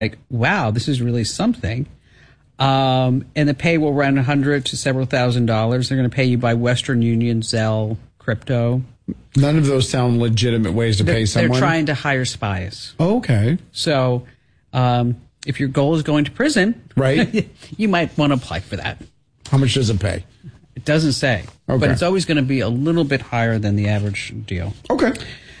like, wow, this is really something. And the pay will run $100 to several $1,000s. They're going to pay you by Western Union, Zelle, crypto. None of those sound legitimate ways to pay someone. They're trying to hire spies. Oh, okay. So if your goal is going to prison, right, you might want to apply for that. How much does it pay? It doesn't say. Okay. But it's always going to be a little bit higher than the average deal. Okay.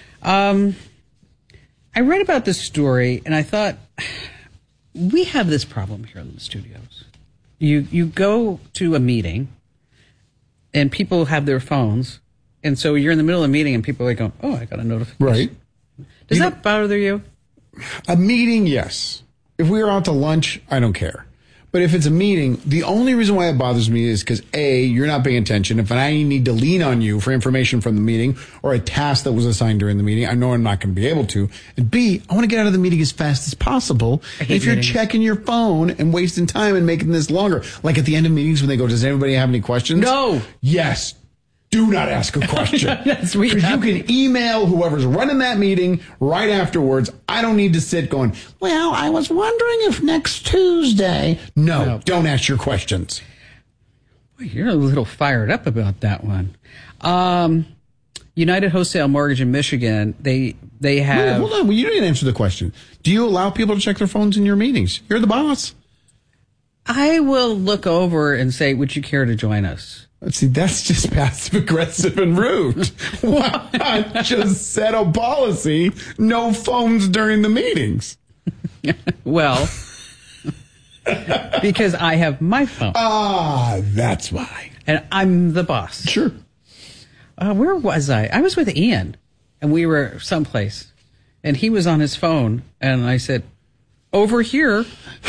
I read about this story, and I thought, we have this problem here in the studios. You go to a meeting, and people have their phones, and so you're in the middle of a meeting, and people are going, oh, I got a notification. Right. Does that bother you? A meeting, yes. If we were out to lunch, I don't care. But if it's a meeting, the only reason why it bothers me is because, A, you're not paying attention. If I need to lean on you for information from the meeting or a task that was assigned during the meeting, I know I'm not going to be able to. And B, I want to get out of the meeting as fast as possible. If you're checking your phone and wasting time and making this longer, like at the end of meetings when they go, does anybody have any questions? No. Yes. Do not ask a question. Yes, because you can email whoever's running that meeting right afterwards. I don't need to sit going, well, I was wondering if next Tuesday. No, don't ask your questions. Well, you're a little fired up about that one. United Wholesale Mortgage in Michigan, they have... Wait, hold on, well, you didn't answer the question. Do you allow people to check their phones in your meetings? You're the boss. I will look over and say, would you care to join us? See, that's just passive aggressive and rude. Why not just set a policy, no phones during the meetings? Well, because I have my phone. Ah, that's why. And I'm the boss. Sure. Where was I? I was with Ian, and we were someplace, and he was on his phone, and I said, over here.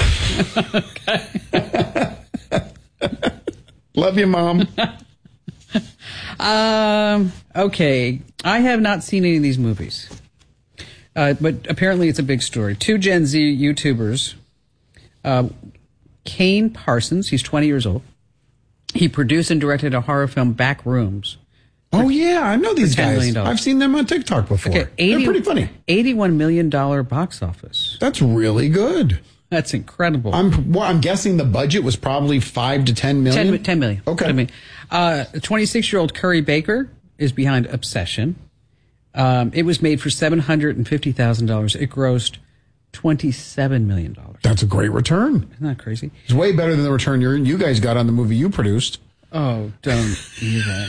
Love you, Mom. Okay. I have not seen any of these movies. But apparently it's a big story. 2 Gen Z YouTubers, Kane Parsons, he's 20 years old. He produced and directed a horror film, Back Rooms. Oh, yeah, I know these $10 guys. million. I've seen them on TikTok before. Okay, They're pretty funny. $81 million box office. That's really good. That's incredible. I'm guessing the budget was probably 5 to 10 million. 10 million. Okay. 10 million. 26-year-old Curry Baker is behind Obsession. It was made for $750,000. It grossed $27 million. That's a great return. Isn't that crazy? It's way better than the return you guys got on the movie you produced. Oh, don't even.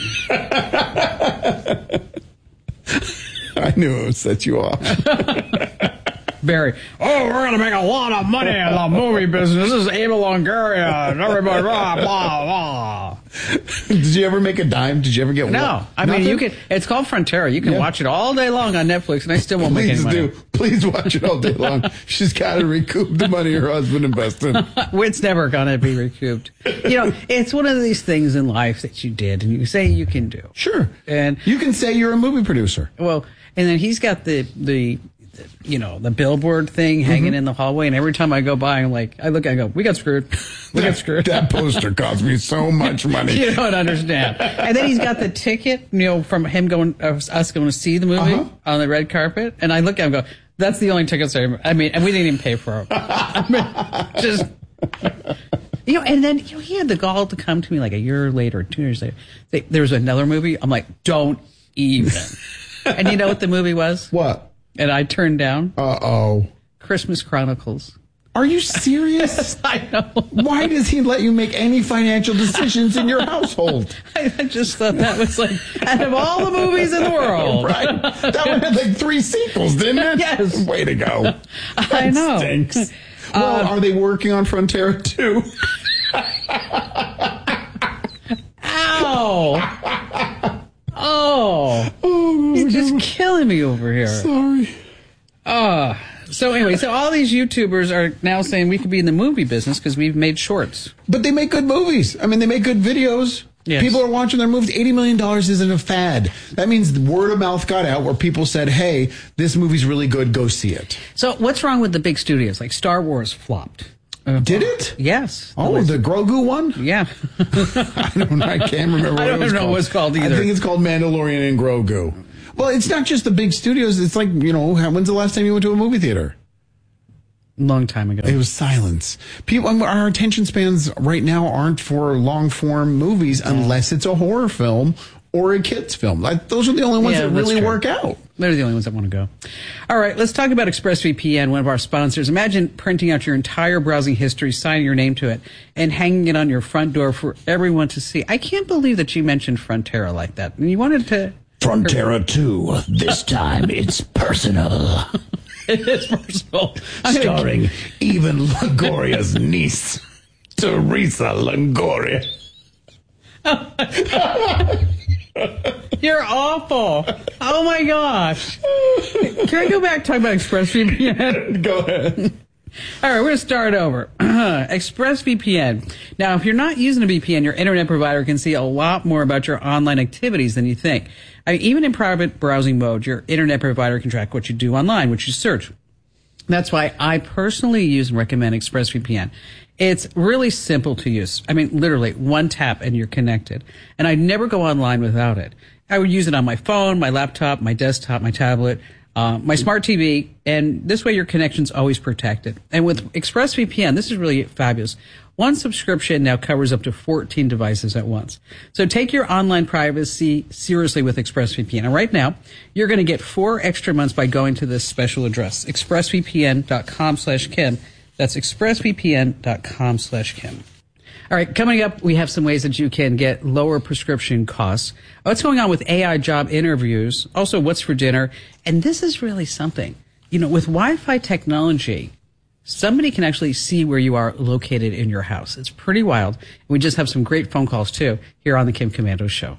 I knew it would set you off. Barry, we're going to make a lot of money in the movie business. This is Ava Longoria and everybody, blah, blah, blah. Did you ever make a dime? Did you ever get one? No. I mean, you can. It's called Frontera. You can watch it all day long on Netflix, and I still won't make any money. Please watch it all day long. She's got to recoup the money her husband invested. It's never going to be recouped. You know, it's one of these things in life that you did, and you say you can do. Sure. And you can say you're a movie producer. Well, and then he's got the billboard thing hanging in the hallway, and every time I go by, I look, I go, we got screwed. Got screwed. That poster cost me so much money. You don't understand. And then he's got the ticket, from him us going to see the movie on the red carpet, and I look at him and go, that's the only tickets and we didn't even pay for them. Just... and then he had the gall to come to me like a year later, 2 years later. There was another movie. I'm like, don't even. And you know what the movie was? What? And I turned down. Uh-oh. Christmas Chronicles. Are you serious? Yes, I know. Why does he let you make any financial decisions in your household? I just thought that was like, out of all the movies in the world. Right. That one had like 3 sequels, didn't it? Yes. Way to go. I know. Stinks. Well, are they working on Frontera too? Ow. Oh, you're just killing me over here. Sorry. So anyway, all these YouTubers are now saying we could be in the movie business because we've made shorts. But they make good movies. I mean, they make good videos. Yes. People are watching their movies. $80 million isn't a fad. That means the word of mouth got out where people said, hey, this movie's really good. Go see it. So what's wrong with the big studios? Like Star Wars flopped. Did it? Yes. Oh, the Grogu one? Yeah. I can't remember what it was called. I don't know what it's called either. I think it's called Mandalorian and Grogu. Well, it's not just the big studios. It's like, when's the last time you went to a movie theater? Long time ago. It was silence. Our attention spans right now aren't for long form movies unless it's a horror film or a kid's film. Those are the only ones that really work out. They're the only ones that want to go. All right, let's talk about ExpressVPN, one of our sponsors. Imagine printing out your entire browsing history, signing your name to it, and hanging it on your front door for everyone to see. I can't believe that you mentioned Frontera like that. And you wanted to... Frontera 2. This time it's personal. It is personal. Starring Even Longoria's niece, Teresa Longoria. You're awful. Oh my gosh. Can I go back and talk about ExpressVPN? Go ahead. All right, we're going to start over. ExpressVPN. Now, if you're not using a VPN, your internet provider can see a lot more about your online activities than you think. I mean, even in private browsing mode, your internet provider can track what you do online, what you search. That's why I personally use and recommend ExpressVPN. It's really simple to use. I mean, literally one tap and you're connected. And I never go online without it. I would use it on my phone, my laptop, my desktop, my tablet, my smart TV, and this way your connection's always protected. And with ExpressVPN, this is really fabulous. One subscription now covers up to 14 devices at once. So take your online privacy seriously with ExpressVPN. And right now, you're going to get 4 extra months by going to this special address, expressvpn.com/Kim. That's expressvpn.com/Kim. All right, coming up, we have some ways that you can get lower prescription costs. What's going on with AI job interviews? Also, what's for dinner? And this is really something. You know, with Wi-Fi technology, somebody can actually see where you are located in your house. It's pretty wild. We just have some great phone calls, too, here on the Kim Komando Show.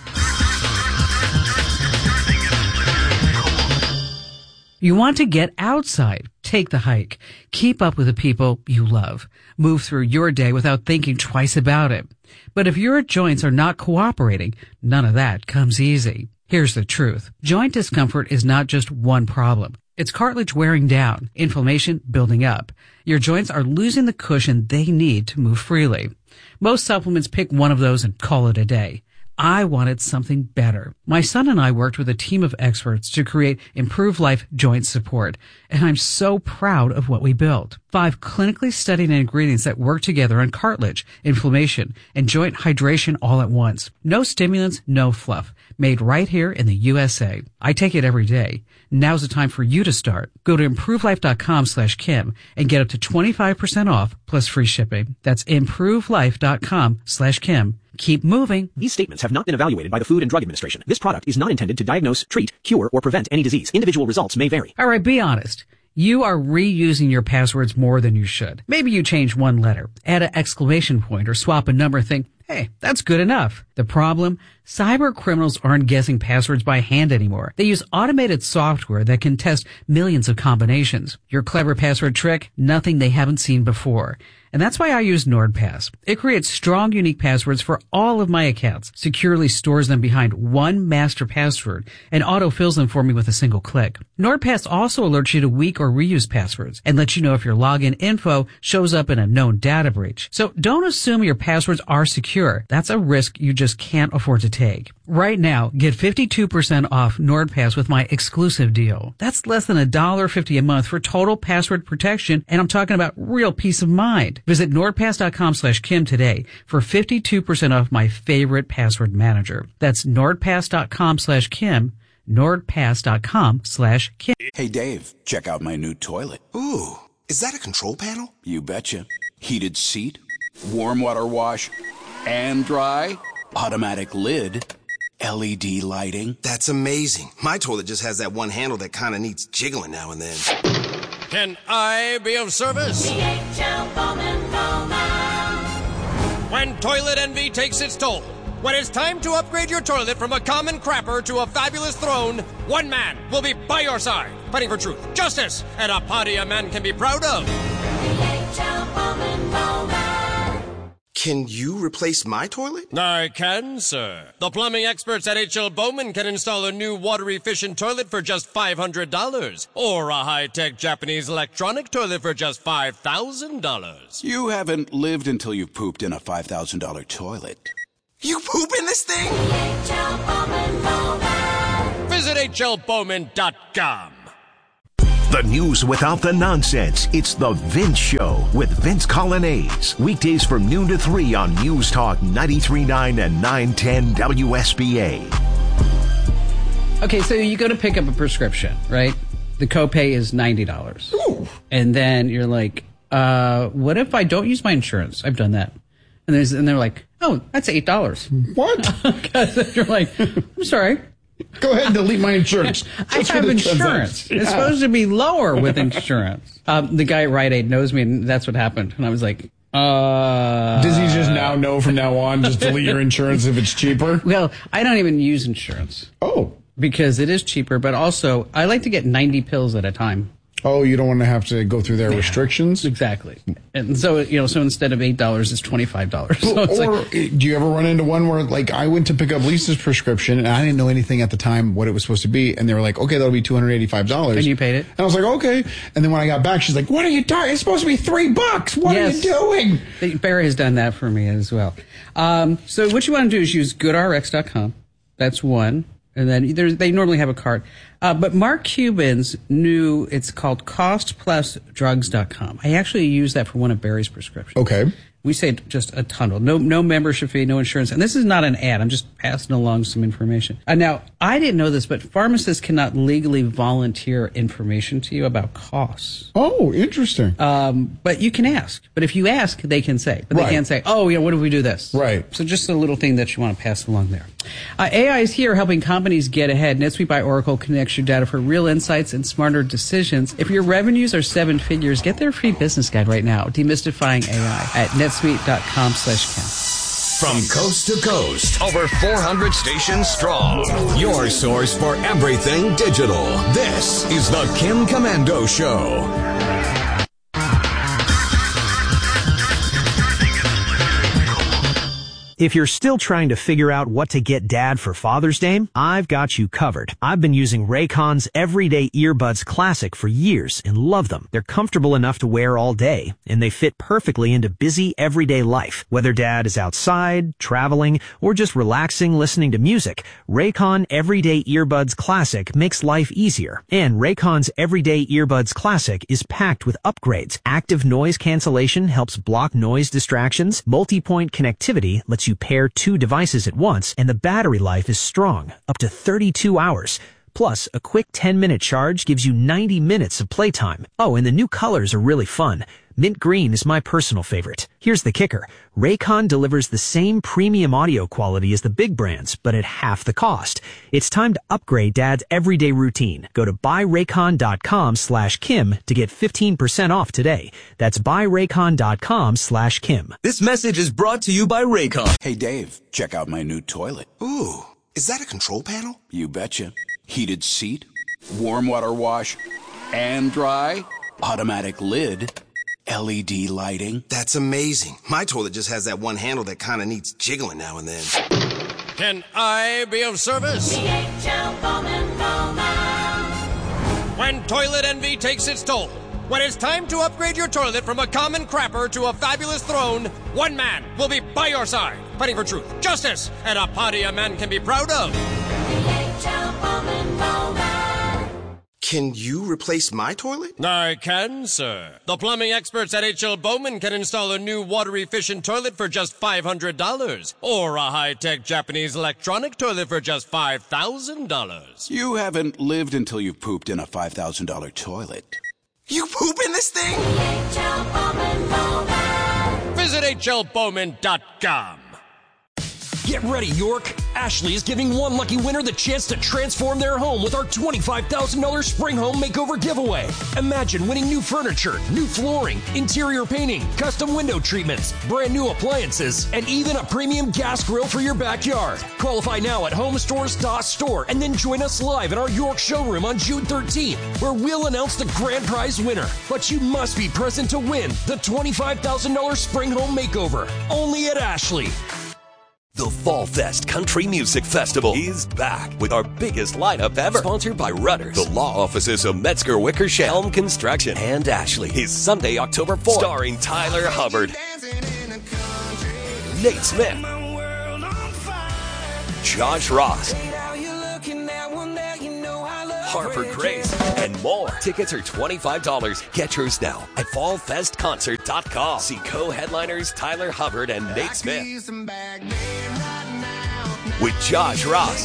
You want to get outside. Take the hike. Keep up with the people you love. Move through your day without thinking twice about it. But if your joints are not cooperating, none of that comes easy. Here's the truth. Joint discomfort is not just one problem. It's cartilage wearing down, inflammation building up. Your joints are losing the cushion they need to move freely. Most supplements pick one of those and call it a day. I wanted something better. My son and I worked with a team of experts to create Improve Life Joint Support, and I'm so proud of what we built. 5 clinically studied ingredients that work together on cartilage, inflammation, and joint hydration all at once. No stimulants, no fluff. Made right here in the USA. I take it every day. Now's the time for you to start. Go to improvelife.com/Kim and get up to 25% off plus free shipping. That's improvelife.com/Kim. Keep moving. These statements have not been evaluated by the Food and Drug Administration. This product is not intended to diagnose, treat, cure, or prevent any disease. Individual results may vary. All right, be honest. You are reusing your passwords more than you should. Maybe you change one letter, add an exclamation point, or swap a number and think, hey, that's good enough. The problem? Cyber criminals aren't guessing passwords by hand anymore. They use automated software that can test millions of combinations. Your clever password trick? Nothing they haven't seen before. And that's why I use NordPass. It creates strong, unique passwords for all of my accounts, securely stores them behind one master password, and autofills them for me with a single click. NordPass also alerts you to weak or reused passwords and lets you know if your login info shows up in a known data breach. So don't assume your passwords are secure. That's a risk you just can't afford to take. Right now, get 52% off NordPass with my exclusive deal. That's less than $1.50 a month for total password protection, and I'm talking about real peace of mind. Visit nordpass.com/Kim today for 52% off my favorite password manager. That's nordpass.com/Kim, nordpass.com/Kim. Hey, Dave, check out my new toilet. Ooh, is that a control panel? You betcha. Heated seat, warm water wash, and dry, automatic lid, LED lighting. That's amazing. My toilet just has that one handle that kind of needs jiggling now and then. Can I be of service? DHL Bowman Bowman. When toilet envy takes its toll, when it's time to upgrade your toilet from a common crapper to a fabulous throne, one man will be by your side, fighting for truth, justice, and a party a man can be proud of. DHL Bowman Bowman. Can you replace my toilet? I can, sir. The plumbing experts at H.L. Bowman can install a new water-efficient toilet for just $500, or a high-tech Japanese electronic toilet for just $5,000. You haven't lived until you've pooped in a $5,000 toilet. You poop in this thing? DHL Bowman Bowman. Visit HLBowman.com. The news without the nonsense. It's The Vince Show with Vince Colonnese. Weekdays from noon to 3 on News Talk 93.9 and 910 WSBA. Okay, so you go to pick up a prescription, right? The copay is $90. Ooh. And then you're like, what if I don't use my insurance? I've done that. And they're like, oh, that's $8. What? Because you're like, I'm sorry. Go ahead and delete my insurance. I Just for have the insurance. transaction. It's supposed to be lower with insurance. The guy at Rite Aid knows me, and that's what happened. And I was like, Does he just now know from now on, just delete your insurance if it's cheaper? well, I don't even use insurance Oh. because it is cheaper, but also I like to get 90 pills at a time. Oh, you don't want to have to go through their restrictions? Exactly. And so, so instead of $8, it's $25. So it's Or like, do you ever run into one where, like, I went to pick up Lisa's prescription and I didn't know anything at the time what it was supposed to be, and they were like, okay, that'll be $285. And you paid it? And I was like, okay. And then when I got back, she's like, what are you doing? It's supposed to be $3. What are you doing? Barry has done that for me as well. So what you want to do is use goodrx.com. That's one. And then they normally have a card. But Mark Cuban's new, it's called costplusdrugs.com. I actually use that for one of Barry's prescriptions. Okay. We saved just a ton. No membership fee, no insurance. And this is not an ad. I'm just passing along some information. Now, I didn't know this, but pharmacists cannot legally volunteer information to you about costs. Oh, interesting. But you can ask. But if you ask, they can say. But Right. they can't say, oh, what if we do this? Right. So just a little thing that you want to pass along there. AI is here helping companies get ahead. NetSuite by Oracle connects your data for real insights and smarter decisions. If your revenues are 7 figures, get their free business guide right now. Demystifying AI at netsuite.com/Ken. From coast to coast, over 400 stations strong. Your source for everything digital. This is the Kim Commando Show. If you're still trying to figure out what to get Dad for Father's Day, I've got you covered. I've been using Raycon's Everyday Earbuds Classic for years and love them. They're comfortable enough to wear all day, and they fit perfectly into busy everyday life. Whether Dad is outside, traveling, or just relaxing listening to music, Raycon Everyday Earbuds Classic makes life easier. And Raycon's Everyday Earbuds Classic is packed with upgrades. Active noise cancellation helps block noise distractions. Multi-point connectivity lets you pair 2 devices at once, and the battery life is strong, up to 32 hours. Plus, a quick 10-minute charge gives you 90 minutes of playtime. Oh, and the new colors are really fun. Mint green is my personal favorite. Here's the kicker. Raycon delivers the same premium audio quality as the big brands, but at half the cost. It's time to upgrade Dad's everyday routine. Go to buyraycon.com/Kim to get 15% off today. That's buyraycon.com/Kim. This message is brought to you by Raycon. Hey, Dave, check out my new toilet. Ooh, is that a control panel? You betcha. Heated seat, warm water wash, and dry, automatic lid, LED lighting. That's amazing. My toilet just has that one handle that kind of needs jiggling now and then. Can I be of service? DHL Bowman Bowman. When toilet envy takes its toll, when it's time to upgrade your toilet from a common crapper to a fabulous throne, one man will be by your side, fighting for truth, justice, and a party a man can be proud of. DHL Bowman Bowman. Can you replace my toilet? I can, sir. The plumbing experts at H.L. Bowman can install a new water-efficient toilet for just $500, or a high-tech Japanese electronic toilet for just $5,000. You haven't lived until you've pooped in a $5,000 toilet. You poop in this thing? DHL Bowman Bowman. Visit hlbowman.com. Get ready, York! Ashley is giving one lucky winner the chance to transform their home with our $25,000 Spring Home Makeover giveaway. Imagine winning new furniture, new flooring, interior painting, custom window treatments, brand new appliances, and even a premium gas grill for your backyard. Qualify now at homestores.store and then join us live in our York showroom on June 13th, where we'll announce the grand prize winner. But you must be present to win the $25,000 Spring Home Makeover, only at Ashley. The Fall Fest Country Music Festival is back with our biggest lineup ever. Sponsored by Rudders, the law offices of Metzger Wickersham, Helm Construction, and Ashley. Is Sunday, October 4th. Starring Tyler Hubbard, Nate Smith, Josh Ross, Harbor Grace, and more. Tickets are $25. Get yours now at fallfestconcert.com. See co-headliners Tyler Hubbard and Nate Smith. With Josh Ross,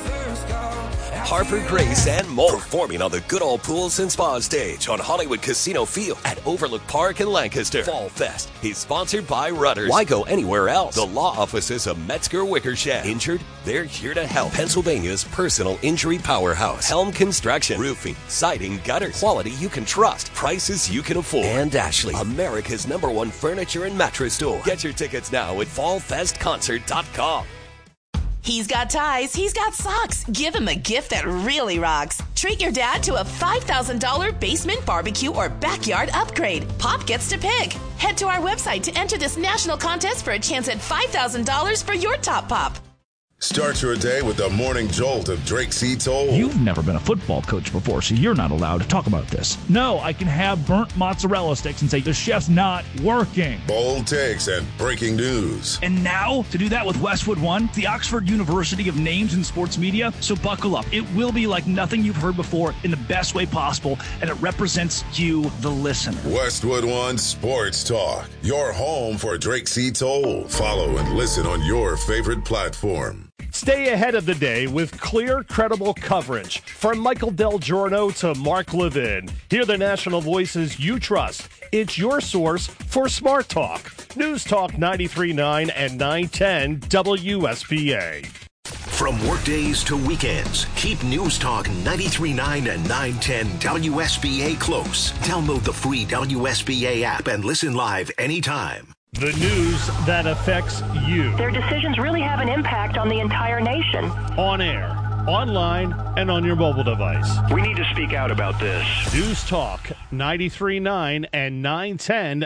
Harper Grace, and more. Performing on the Good Old Pools and Spa stage on Hollywood Casino Field at Overlook Park in Lancaster. Fall Fest is sponsored by Rudders. Why go anywhere else? The law offices of Metzger Wickersham. Injured? They're here to help. Pennsylvania's personal injury powerhouse. Helm Construction. Roofing, siding, gutters. Quality you can trust. Prices you can afford. And Ashley, America's #1 furniture and mattress store. Get your tickets now at fallfestconcert.com. He's got ties, he's got socks. Give him a gift that really rocks. Treat your dad to a $5,000 basement barbecue or backyard upgrade. Pop gets to pick. Head to our website to enter this national contest for a chance at $5,000 for your top pop. Start your day with the morning jolt of Drake C. Toll. You've never been a football coach before, so you're not allowed to talk about this. No, I can have burnt mozzarella sticks and say the chef's not working. Bold takes and breaking news. And now, to do that with Westwood One, the Oxford University of Names in Sports Media. So buckle up. It will be like nothing you've heard before in the best way possible, and it represents you, the listener. Westwood One Sports Talk, your home for Drake C. Toll. Follow and listen on your favorite platform. Stay ahead of the day with clear, credible coverage. From Michael Del Giorno to Mark Levin. Hear the national voices you trust. It's your source for Smart Talk. News Talk 93.9 and 910 WSBA. From workdays to weekends, keep News Talk 93.9 and 910 WSBA close. Download the free WSBA app and listen live anytime. The news that affects you. Their decisions really have an impact on the entire nation. On air, online, and on your mobile device. We need to speak out about this. News Talk 93.9 and 910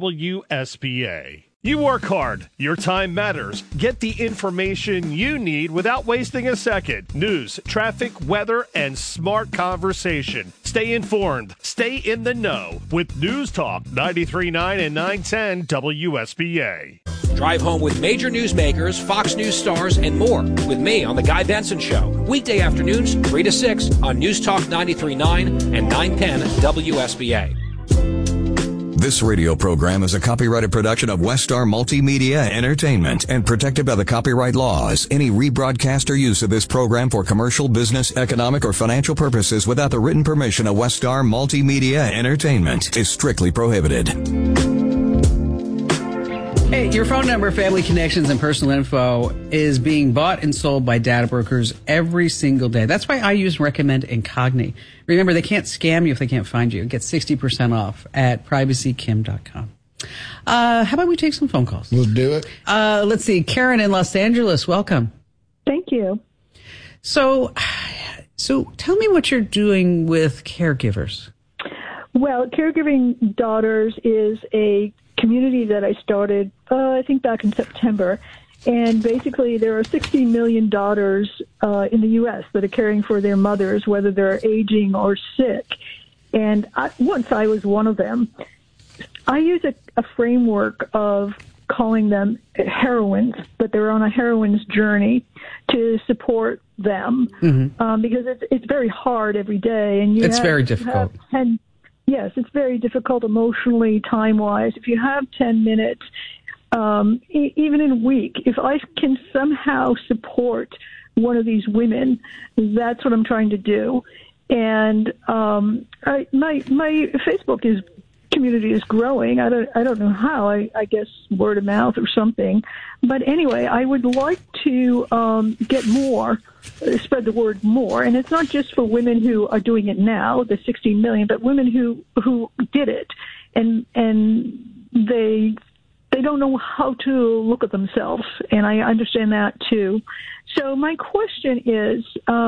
WSBA. You work hard. Your time matters. Get the information you need without wasting a second. News, traffic, weather, and smart conversation. Stay informed. Stay in the know with News Talk 93.9 and 910 WSBA. Drive home with major newsmakers, Fox News stars, and more with me on The Guy Benson Show. Weekday afternoons, 3 to 6 on News Talk 93.9 and 910 WSBA. This radio program is a copyrighted production of Westar Multimedia Entertainment and protected by the copyright laws. Any rebroadcast or use of this program for commercial, business, economic, or financial purposes without the written permission of Westar Multimedia Entertainment is strictly prohibited. Hey, your phone number, family connections, and personal info is being bought and sold by data brokers every single day. That's why I use Recommend Incogni. Remember, they can't scam you if they can't find you. Get 60% off at privacykim.com. How about we take some phone calls? We'll do it. Let's see. Karen in Los Angeles, welcome. Thank you. So tell me what you're doing with caregivers. Well, Caregiving Daughters is a community that I started, I think back in September. And basically there are 60 million daughters in the U.S. that are caring for their mothers, whether they're aging or sick. And once I was one of them. I use a framework of calling them heroines, but they're on a heroine's journey to support them because it's very hard every day. And it's very difficult. Yes, it's very difficult emotionally, time-wise. If you have 10 minutes, even in a week, if I can somehow support one of these women, that's what I'm trying to do. And my Facebook community is growing. I don't know how. I guess word of mouth or something. But anyway, I would like to get more, spread the word more. And it's not just for women who are doing it now, the 60 million, but women who did it, and they don't know how to look at themselves. And I understand that too. So my question is,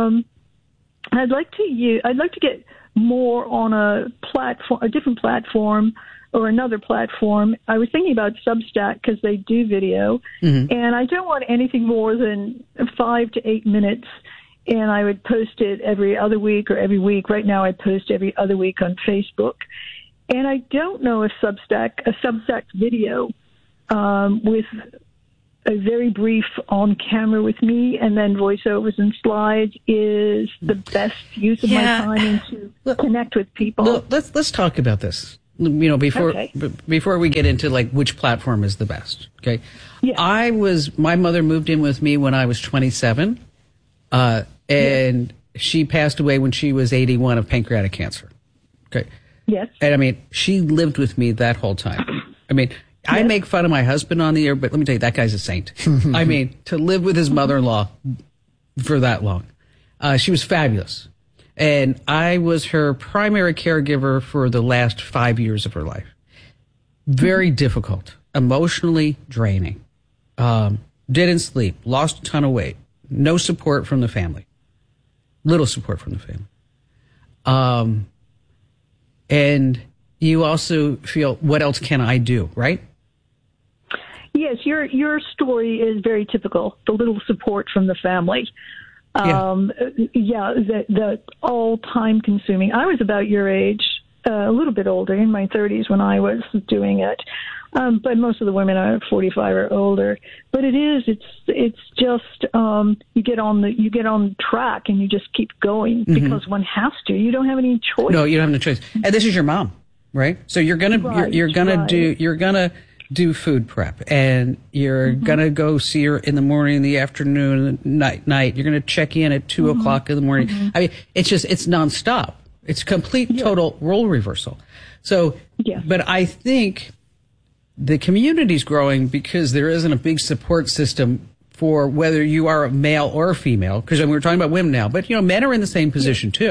I'd like to get more on a different platform or another platform. I was thinking about Substack because they do video, and I don't want anything more than 5 to 8 minutes, and I would post it every other week or every week. Right now I post every other week on Facebook, and I don't know if a Substack video with a very brief on camera with me, and then voiceovers and slides is the best use of my time and to connect with people. Well, let's talk about this. You know, before we get into like which platform is the best. Okay, my mother moved in with me when I was 27, and she passed away when she was 81 of pancreatic cancer. Okay. Yes. And I mean, she lived with me that whole time. I mean, I make fun of my husband on the air, but let me tell you, that guy's a saint. I mean, to live with his mother-in-law for that long. She was fabulous. And I was her primary caregiver for the last 5 years of her life. Very difficult, emotionally draining. Didn't sleep, lost a ton of weight, no support from the family. Little support from the family. And you also feel, what else can I do, right? Yes, your story is very typical. The little support from the family. The all time consuming. I was about your age, a little bit older, in my 30s when I was doing it. But most of the women are 45 or older. But it's just you get on track and you just keep going because one has to. You don't have any choice. No, you don't have any choice. And this is your mom, right? So you're gonna do food prep, and you're gonna go see her in the morning, in the afternoon, night. You're gonna check in at 2 o'clock in the morning. I mean, it's nonstop. It's complete, total role reversal. So, but I think the community's growing because there isn't a big support system for whether you are a male or a female, because we're talking about women now, but men are in the same position too.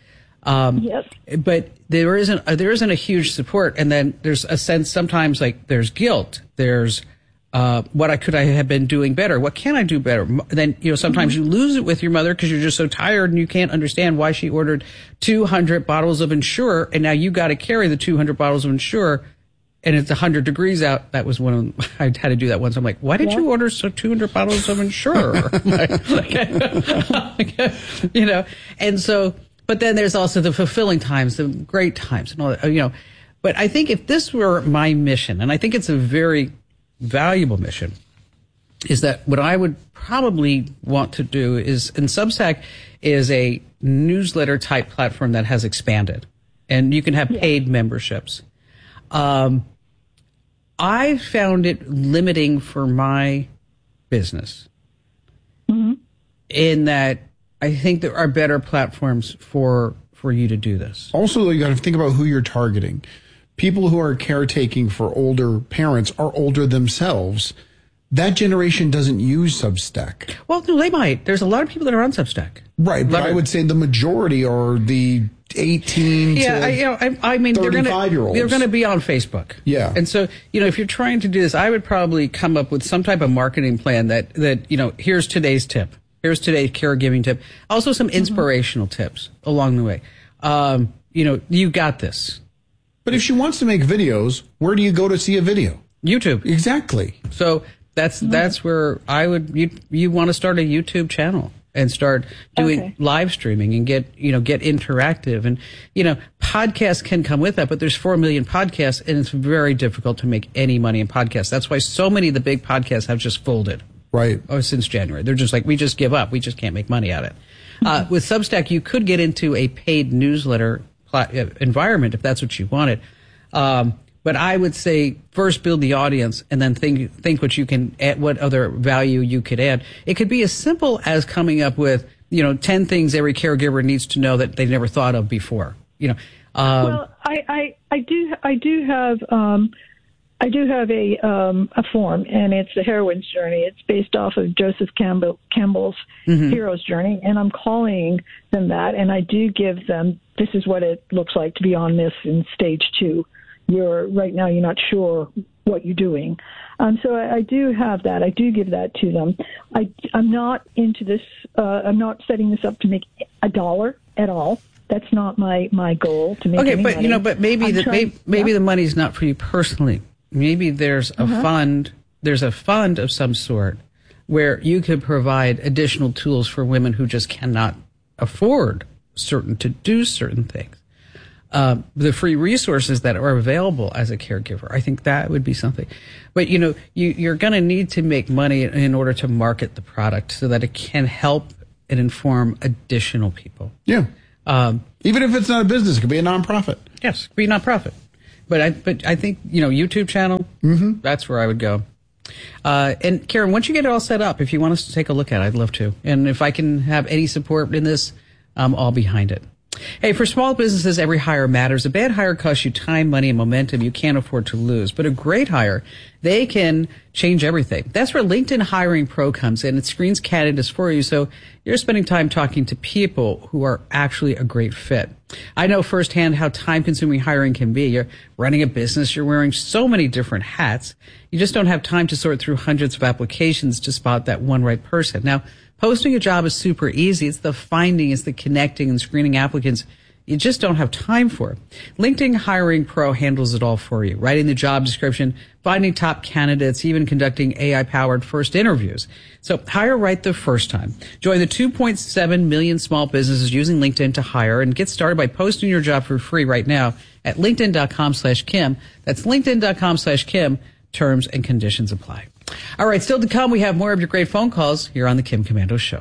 But there isn't a huge support, and then there's a sense sometimes like there's guilt. There's could I have been doing better? What can I do better? Then sometimes you lose it with your mother because you're just so tired and you can't understand why she ordered 200 bottles of Ensure, and now you got to carry the 200 bottles of Ensure. And it's 100 degrees out. That was I had to do that once. I'm like, why did you order 200 bottles of Ensure? And so, but then there's also the fulfilling times, the great times, and all that, But I think if this were my mission, and I think it's a very valuable mission, is that what I would probably want to do is, and Substack is a newsletter type platform that has expanded, and you can have paid memberships. I found it limiting for my business in that I think there are better platforms for you to do this. Also, though, you got to think about who you're targeting. People who are caretaking for older parents are older themselves. That generation doesn't use Substack. Well, no, they might. There's a lot of people that are on Substack. Right, but I would say the majority are the 18 to 35-year-olds. They're going to be on Facebook. Yeah. And so, if you're trying to do this, I would probably come up with some type of marketing plan that here's today's tip. Here's today's caregiving tip. Also some inspirational tips along the way. You got this. But if she wants to make videos, where do you go to see a video? YouTube. Exactly. So that's where I would, you want to start a YouTube channel and start doing live streaming and get interactive, and podcasts can come with that, but there's 4 million podcasts and it's very difficult to make any money in podcasts. That's why so many of the big podcasts have just folded. Right. Since January. They're just like, we just give up. We just can't make money at it. With Substack, you could get into a paid newsletter environment if that's what you wanted. But I would say first build the audience and then think what you can add, what other value you could add. It could be as simple as coming up with, 10 things every caregiver needs to know that they've never thought of before. Well, I do have a form, and it's the heroine's journey. It's based off of Joseph Campbell's hero's journey, and I'm calling them that, and I do give them, this is what it looks like to be on this in stage 2. You're not sure what you're doing. So I do have that. I do give that to them. I'm not into this. I'm not setting this up to make $1 at all. That's not my goal to make any money. But maybe the money's not for you personally. Maybe there's a fund. There's a fund of some sort where you could provide additional tools for women who just cannot afford to do certain things. the free resources that are available as a caregiver. I think that would be something. But, you're going to need to make money in order to market the product so that it can help and inform additional people. Yeah. Even if it's not a business, it could be a nonprofit. Yes, it could be a nonprofit. But I think, YouTube channel, that's where I would go. And Karen, once you get it all set up, if you want us to take a look at it, I'd love to. And if I can have any support in this, I'm all behind it. Hey, for small businesses, every hire matters. A bad hire costs you time, money, and momentum you can't afford to lose. But a great hire, they can change everything. That's where LinkedIn Hiring Pro comes in. It screens candidates for you, so you're spending time talking to people who are actually a great fit. I know firsthand how time-consuming hiring can be. You're running a business, you're wearing so many different hats. You just don't have time to sort through hundreds of applications to spot that one right person. Now, posting a job is super easy. It's the finding, it's the connecting and screening applicants you just don't have time for. LinkedIn Hiring Pro handles it all for you, writing the job description, finding top candidates, even conducting AI-powered first interviews. So hire right the first time. Join the 2.7 million small businesses using LinkedIn to hire and get started by posting your job for free right now at linkedin.com/Kim. That's linkedin.com/Kim. Terms and conditions apply. All right, still to come, we have more of your great phone calls here on the Kim Komando Show.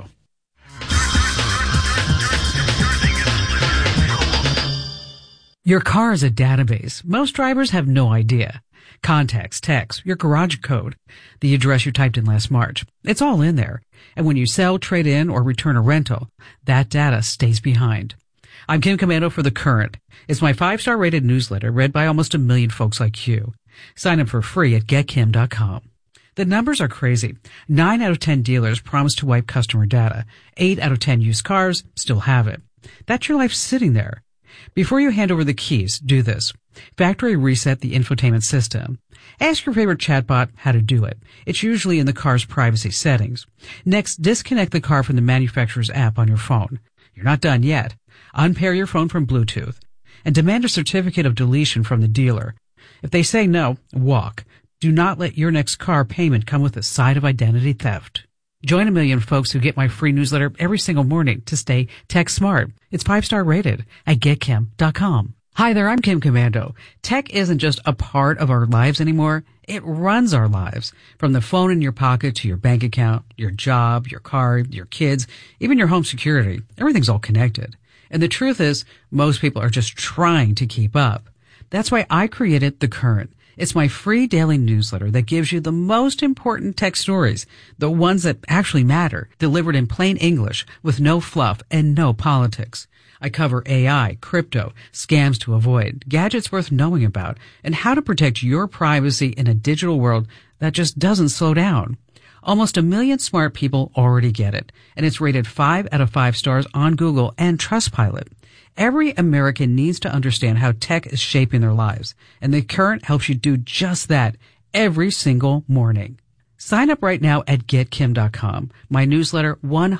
Your car is a database. Most drivers have no idea. Contacts, texts, your garage code, the address you typed in last March. It's all in there. And when you sell, trade in, or return a rental, that data stays behind. I'm Kim Komando for The Current. It's my 5-star rated newsletter read by almost 1 million folks like you. Sign up for free at getkim.com. The numbers are crazy. 9 out of 10 dealers promise to wipe customer data. 8 out of 10 used cars still have it. That's your life sitting there. Before you hand over the keys, do this. Factory reset the infotainment system. Ask your favorite chatbot how to do it. It's usually in the car's privacy settings. Next, disconnect the car from the manufacturer's app on your phone. You're not done yet. Unpair your phone from Bluetooth. And demand a certificate of deletion from the dealer. If they say no, walk. Do not let your next car payment come with a side of identity theft. Join 1 million folks who get my free newsletter every single morning to stay tech smart. It's 5-star rated at getkim.com. Hi there, I'm Kim Komando. Tech isn't just a part of our lives anymore. It runs our lives. From the phone in your pocket to your bank account, your job, your car, your kids, even your home security. Everything's all connected. And the truth is, most people are just trying to keep up. That's why I created The Current. It's my free daily newsletter that gives you the most important tech stories, the ones that actually matter, delivered in plain English with no fluff and no politics. I cover AI, crypto, scams to avoid, gadgets worth knowing about, and how to protect your privacy in a digital world that just doesn't slow down. Almost 1 million smart people already get it, and it's rated 5 out of 5 stars on Google and Trustpilot. Every American needs to understand how tech is shaping their lives, and The Current helps you do just that every single morning. Sign up right now at getkim.com. My newsletter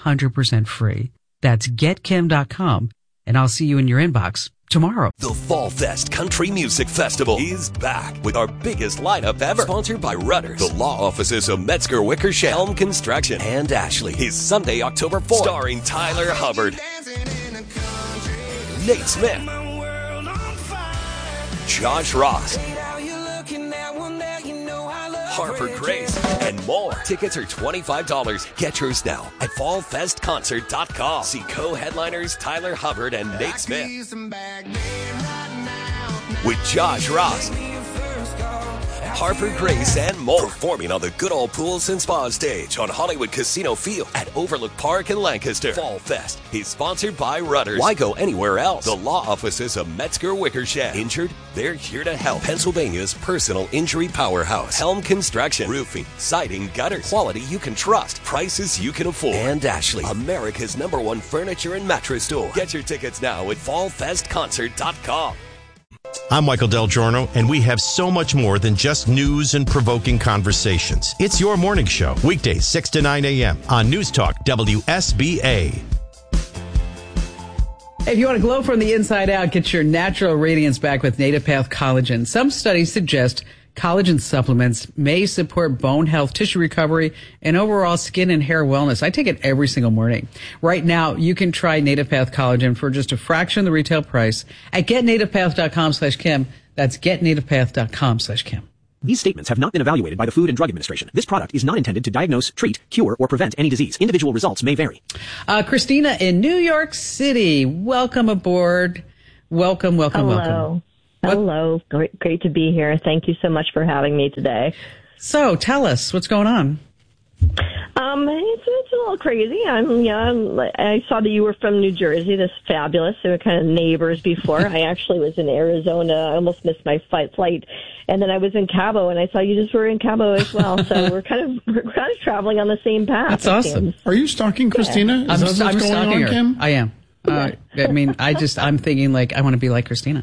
100% free. That's getkim.com, and I'll see you in your inbox tomorrow. The Fall Fest Country Music Festival is back with our biggest lineup ever. Sponsored by Rudders, the law offices of Metzger Wickersham, Helm Construction, and Ashley. Is Sunday, October 4th. Starring Tyler Hubbard, Nate Smith, Josh Ross, Harper Grace, and more. Tickets are $25. Get yours now at fallfestconcert.com. See co-headliners Tyler Hubbard and Nate Smith with Josh Ross, Harper Grace, and more. Performing on the good old pools and spa stage on Hollywood Casino Field at Overlook Park in Lancaster. Fall Fest is sponsored by Rudders. Why go anywhere else? The law offices of Metzger Wickersham. Injured? They're here to help. Pennsylvania's personal injury powerhouse. Helm Construction. Roofing, siding, gutters. Quality you can trust. Prices you can afford. And Ashley, America's #1 furniture and mattress store. Get your tickets now at fallfestconcert.com. I'm Michael Del Giorno, and we have so much more than just news and provoking conversations. It's your morning show, weekdays 6 to 9 a.m. on News Talk WSBA. If you want to glow from the inside out, get your natural radiance back with Native Path Collagen. Some studies suggest collagen supplements may support bone health, tissue recovery, and overall skin and hair wellness. I take it every single morning. Right now, you can try Native Path Collagen for just a fraction of the retail price at getnativepath.com/Kim. That's getnativepath.com/Kim. These statements have not been evaluated by the Food and Drug Administration. This product is not intended to diagnose, treat, cure, or prevent any disease. Individual results may vary. Christina in New York City, welcome aboard. Welcome. Hello. Great to be here. Thank you so much for having me today. So tell us what's going on. It's a little crazy. I saw that you were from New Jersey. That's fabulous. They were kind of neighbors before. I actually was in Arizona. I almost missed my flight. And then I was in Cabo, and I saw you just were in Cabo as well. So we're kind of traveling on the same path. That's awesome. Are you stalking Christina? I'm Is that what's going stalking on, her. Kim? I am. I'm thinking like I want to be like Christina.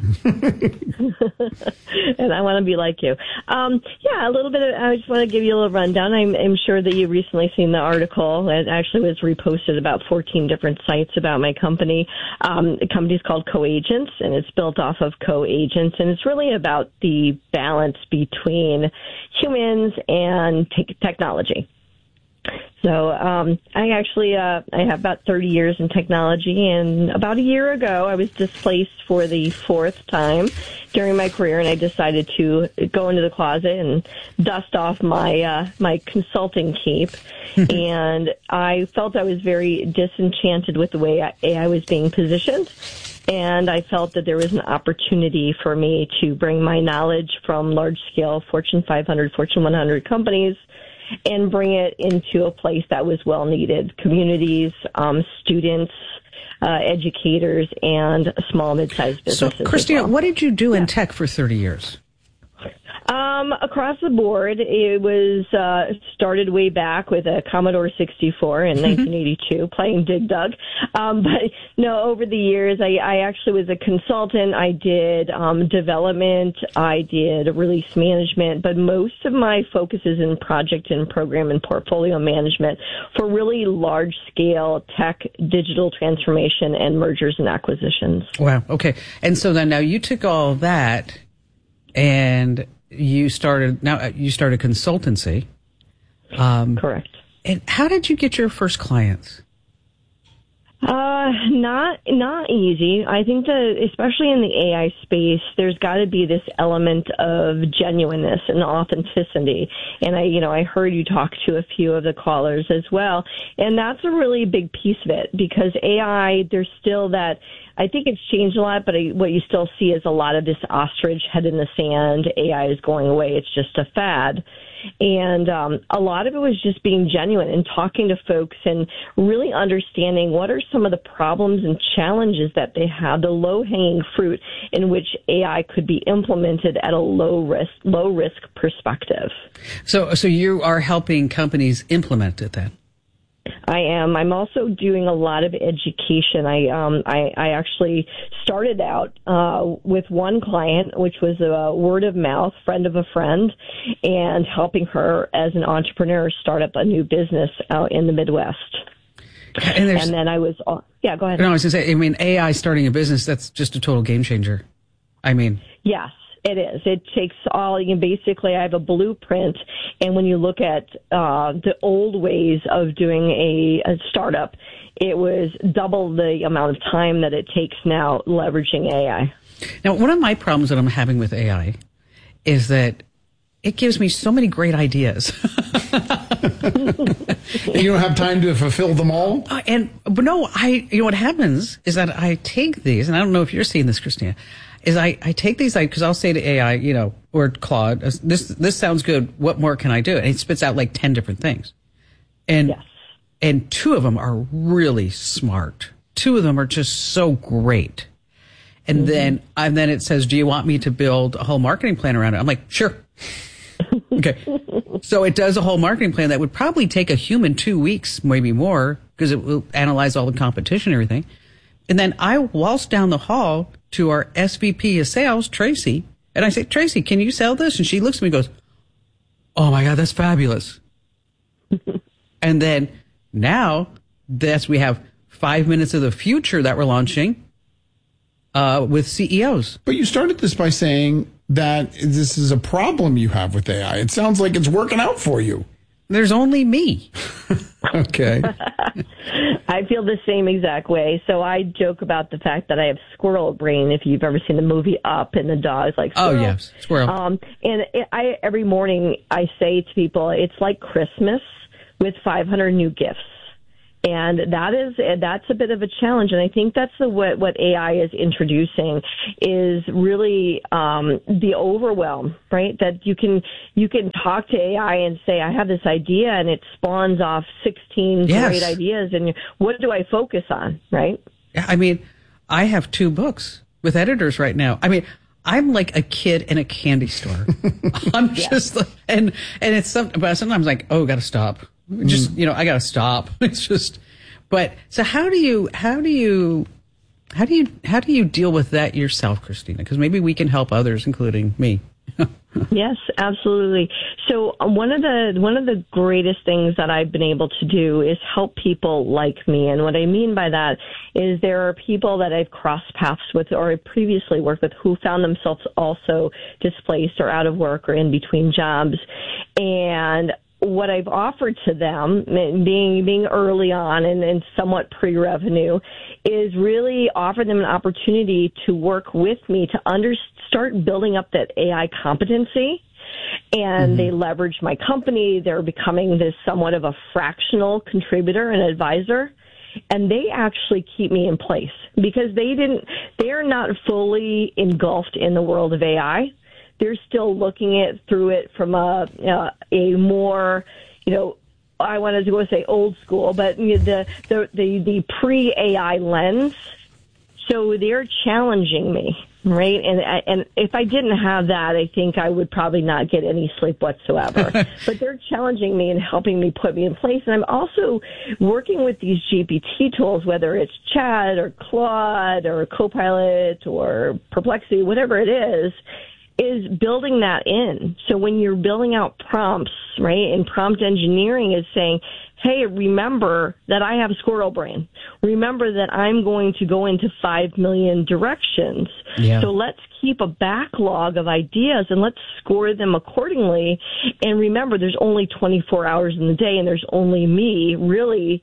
And I want to be like you. A little bit I just want to give you a little rundown. I'm sure that you've recently seen the article. It actually was reposted about 14 different sites about my company. The company's called CoAgents, and it's built off of CoAgents, and it's really about the balance between humans and technology. So I have about 30 years in technology, and about a year ago I was displaced for the fourth time during my career, and I decided to go into the closet and dust off my my consulting cape. And I felt I was very disenchanted with the way AI was being positioned. And I felt that there was an opportunity for me to bring my knowledge from large-scale Fortune 500, Fortune 100 companies and bring it into a place that was well needed. Communities, students, educators, and small, mid-sized businesses. So, Christina, what did you do in tech for 30 years? Across the board, it was started way back with a Commodore 64 in 1982, playing Dig Dug. But no, over the years, I actually was a consultant. I did development. I did release management. But most of my focus is in project and program and portfolio management for really large-scale tech, digital transformation, and mergers and acquisitions. Wow. Okay. And so then now you took all that and you started consultancy. Correct. And how did you get your first clients? Not easy. I think that especially in the AI space, there's got to be this element of genuineness and authenticity. And I heard you talk to a few of the callers as well. And that's a really big piece of it because AI, there's still that, I think it's changed a lot, but what you still see is a lot of this ostrich head in the sand. AI is going away. It's just a fad. And a lot of it was just being genuine and talking to folks and really understanding what are some of the problems and challenges that they have, the low-hanging fruit in which AI could be implemented at a low risk perspective. So you are helping companies implement it then? I am. I'm also doing a lot of education. I actually started out with one client, which was a word of mouth, friend of a friend, and helping her as an entrepreneur start up a new business out in the Midwest. And then I was, go ahead. No, I was going to say, AI starting a business, that's just a total game changer. Yes. It is. It takes basically I have a blueprint, and when you look at the old ways of doing a startup, it was double the amount of time that it takes now leveraging AI. Now, one of my problems that I'm having with AI is that it gives me so many great ideas. You don't have time to fulfill them all? What happens is that I take these, and I don't know if you're seeing this, Christina, is I take these, because I'll say to AI, or Claude, this sounds good. What more can I do? And it spits out like 10 different things. And two of them are really smart. Two of them are just so great. And then it says, do you want me to build a whole marketing plan around it? I'm like, sure. Okay. So it does a whole marketing plan that would probably take a human 2 weeks, maybe more, because it will analyze all the competition and everything. And then I waltz down the hall to our SVP of sales, Tracy, and I say, Tracy, can you sell this? And she looks at me and goes, oh my God, that's fabulous. And then now we have 5 minutes of the future that we're launching with CEOs. But you started this by saying that this is a problem you have with AI. It sounds like it's working out for you. There's only me. Okay. I feel the same exact way. So I joke about the fact that I have squirrel brain. If you've ever seen the movie Up, and the dog's like, squirrel. Oh, yes, squirrel. Every morning I say to people, it's like Christmas with 500 new gifts. And that's a bit of a challenge. And I think that's what AI is introducing is really the overwhelm, right? That you can talk to AI and say, I have this idea, and it spawns off 16 great ideas. And what do I focus on, right? Yeah, I mean, I have 2 books with editors right now. I mean, I'm like a kid in a candy store. I'm just, and it's something, but sometimes like, oh, gotta stop. Just, I gotta stop. It's just, but so how do you deal with that yourself, Christina? Because maybe we can help others, including me. Yes, absolutely. So one of the greatest things that I've been able to do is help people like me. And what I mean by that is there are people that I've crossed paths with or I previously worked with who found themselves also displaced or out of work or in between jobs. And what I've offered to them, being early on and somewhat pre-revenue, is really offer them an opportunity to work with me to start building up that AI competency. And they leverage my company. They're becoming this somewhat of a fractional contributor and advisor. And they actually keep me in place because they are not fully engulfed in the world of AI. They're still looking through it from a more, I wanted to go say old school, but the pre-AI lens. So they're challenging me, right? And if I didn't have that, I think I would probably not get any sleep whatsoever. But they're challenging me and helping me put me in place. And I'm also working with these GPT tools, whether it's Chat or Claude or Copilot or Perplexity, whatever it is building that in. So when you're building out prompts, right, and prompt engineering is saying, hey, remember that I have squirrel brain. Remember that I'm going to go into 5 million directions. Yeah. So let's keep a backlog of ideas and let's score them accordingly. And remember, there's only 24 hours in the day, and there's only me. Really,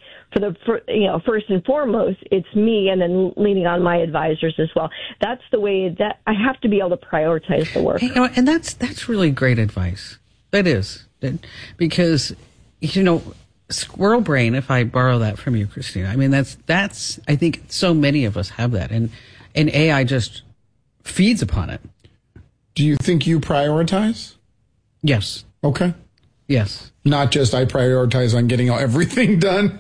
first and foremost, it's me, and then leaning on my advisors as well. That's the way that I have to be able to prioritize the work. And that's really great advice. That is, because squirrel brain, if I borrow that from you, Christina, I mean, that's, I think so many of us have that, and AI just feeds upon it. Do you think you prioritize? Yes. Okay. Yes. Not just I prioritize on getting everything done.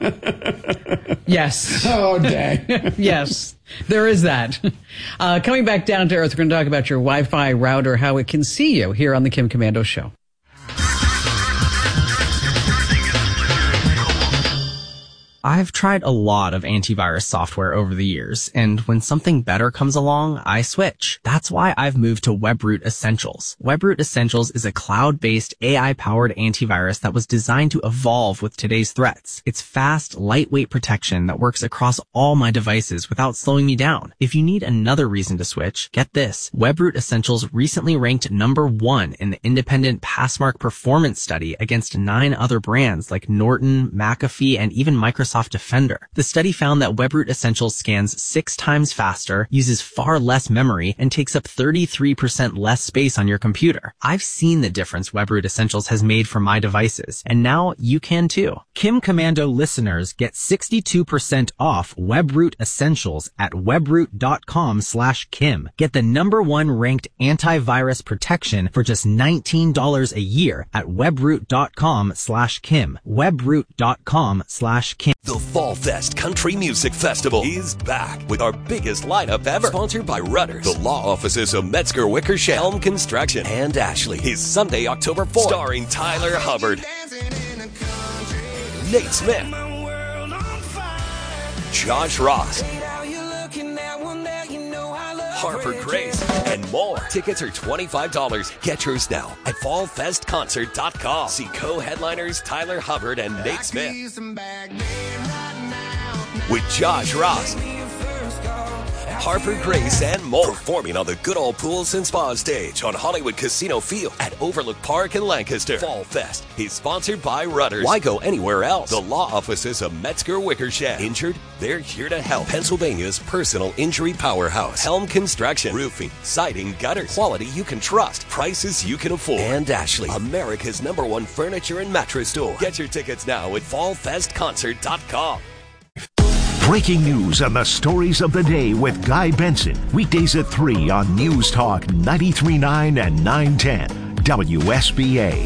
Yes. Oh, dang. Yes. There is that. Coming back down to earth, we're going to talk about your Wi-Fi router, how it can see you here on the Kim Komando Show. I've tried a lot of antivirus software over the years, and when something better comes along, I switch. That's why I've moved to WebRoot Essentials. WebRoot Essentials is a cloud-based, AI-powered antivirus that was designed to evolve with today's threats. It's fast, lightweight protection that works across all my devices without slowing me down. If you need another reason to switch, get this. WebRoot Essentials recently ranked #1 in the independent Passmark performance study against 9 other brands like Norton, McAfee, and even Microsoft Defender. The study found that WebRoot Essentials scans 6 times faster, uses far less memory, and takes up 33% less space on your computer. I've seen the difference WebRoot Essentials has made for my devices, and now you can too. Kim Komando listeners get 62% off WebRoot Essentials at webroot.com/Kim. Get the #1 ranked antivirus protection for just $19 a year at webroot.com/Kim. webroot.com/Kim. The Fall Fest Country Music Festival is back with our biggest lineup ever. Sponsored by Rudders, the law offices of Metzger Wickersham, Helm Construction, and Ashley. Is Sunday, October 4th. Starring Tyler Hubbard, Nate Smith, Josh Ross, Harper Grace, and more. Tickets are $25. Get yours now at fallfestconcert.com. See co-headliners Tyler Hubbard and Nate Smith with Josh Ross, Harper Grace, and more. Performing on the Good Old Pools and Spa stage on Hollywood Casino Field at Overlook Park in Lancaster. Fall Fest is sponsored by Rudders. Why go anywhere else? The law offices of Metzger Wickersham. Injured? They're here to help. Pennsylvania's personal injury powerhouse. Helm Construction. Roofing, siding, gutters. Quality you can trust. Prices you can afford. And Ashley, America's #1 furniture and mattress store. Get your tickets now at fallfestconcert.com. Breaking news and the stories of the day with Guy Benson. Weekdays at 3 on News Talk 93.9 and 910 WSBA.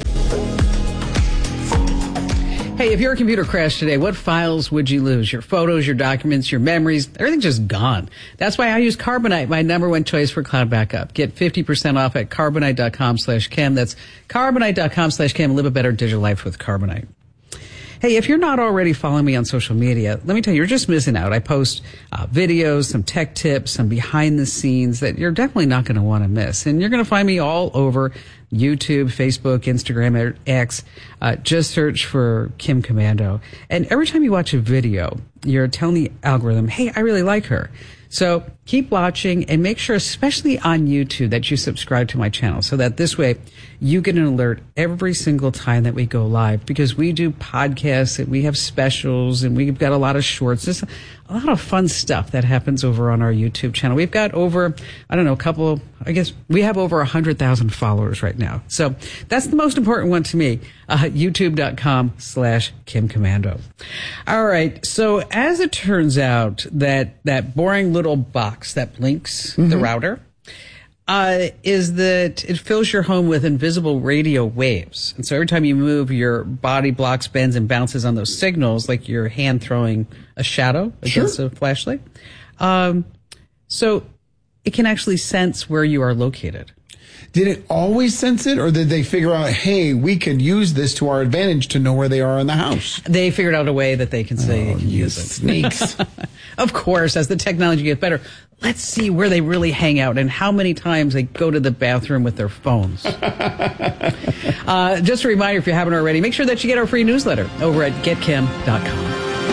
Hey, if your computer crashed today, what files would you lose? Your photos, your documents, your memories, everything's just gone. That's why I use Carbonite, my #1 choice for cloud backup. Get 50% off at carbonite.com/Kim. That's carbonite.com/Kim. Live a better digital life with Carbonite. Hey, if you're not already following me on social media, let me tell you, you're just missing out. I post videos, some tech tips, some behind the scenes that you're definitely not going to want to miss. And you're going to find me all over YouTube, Facebook, Instagram, or X. Just search for Kim Komando. And every time you watch a video, you're telling the algorithm, hey, I really like her. So keep watching and make sure, especially on YouTube, that you subscribe to my channel so that this way you get an alert every single time that we go live, because we do podcasts and we have specials and we've got a lot of shorts. There's a lot of fun stuff that happens over on our YouTube channel. We've got over, we have over 100,000 followers right now. So that's the most important one to me. YouTube.com/Kim Komando. All right. So as it turns out, that boring little box that blinks, the router, is that it fills your home with invisible radio waves. And so every time you move, your body blocks, bends, and bounces on those signals, like your hand throwing a shadow against a flashlight. So it can actually sense where you are located. Did it always sense it, or did they figure out, hey, we could use this to our advantage to know where they are in the house? They figured out a way that they can say they can use it. Sneaks. Of course, as the technology gets better, let's see where they really hang out and how many times they go to the bathroom with their phones. Just a reminder, if you haven't already, make sure that you get our free newsletter over at getkim.com.